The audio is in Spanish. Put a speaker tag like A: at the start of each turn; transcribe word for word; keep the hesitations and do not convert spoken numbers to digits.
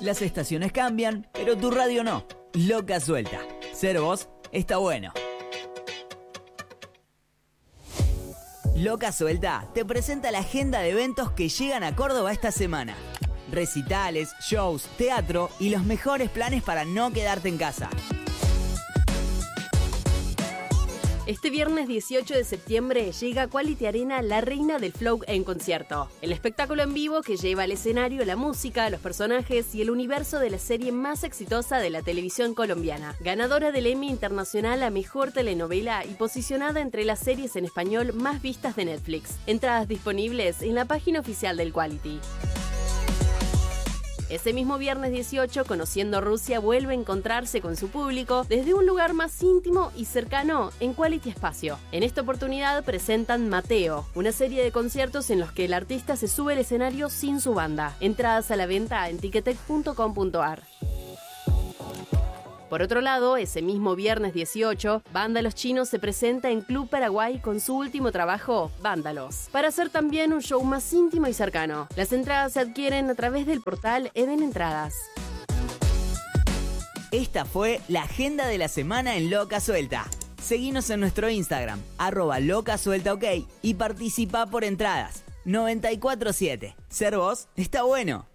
A: Las estaciones cambian, pero tu radio no. Loca Suelta. Ser vos está bueno. Loca Suelta te presenta la agenda de eventos que llegan a Córdoba esta semana. Recitales, shows, teatro y los mejores planes para no quedarte en casa.
B: Este viernes dieciocho de septiembre llega a Quality Arena La Reina del Flow en concierto. El espectáculo en vivo que lleva al escenario la música, los personajes y el universo de la serie más exitosa de la televisión colombiana. Ganadora del Emmy Internacional a Mejor Telenovela y posicionada entre las series en español más vistas de Netflix. Entradas disponibles en la página oficial del Quality. Ese mismo viernes dieciocho, Conociendo Rusia vuelve a encontrarse con su público desde un lugar más íntimo y cercano en Quality Espacio. En esta oportunidad presentan Mateo, una serie de conciertos en los que el artista se sube al escenario sin su banda. Entradas a la venta en ticketek punto com punto ar. Por otro lado, ese mismo viernes dieciocho, Vándalos Chinos se presenta en Club Paraguay con su último trabajo, Vándalos, para hacer también un show más íntimo y cercano. Las entradas se adquieren a través del portal Eden Entradas.
A: Esta fue la agenda de la semana en Loca Suelta. Seguinos en nuestro Instagram, arroba Loca Suelta OK, y participa por entradas. noventa y cuatro siete. Ser vos está bueno.